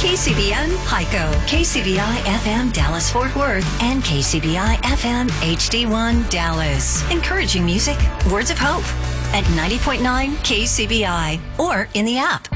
KCBN Hyco, KCBI FM Dallas Fort Worth, and KCBI FM HD1 Dallas. Encouraging music, words of hope at 90.9 KCBI or in the app.